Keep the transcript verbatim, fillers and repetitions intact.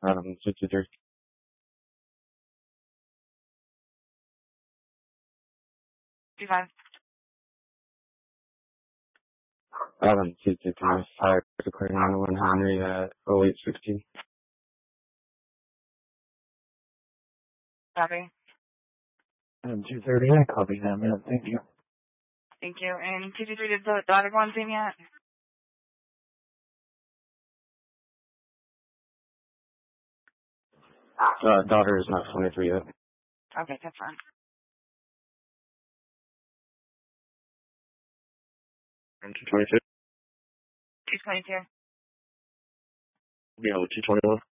Um, sixty-three. Two five. Um, sixty-three. Fire declaring on one Henry at oh eight sixty. Copy. Um, two thirty, I copy that, man. Thank you. Thank you. And two two three, did the daughter go on scene yet? Uh, daughter is not twenty-three yet. Okay, that's fine. two twenty-two. two twenty-two. Yeah, two twenty-one.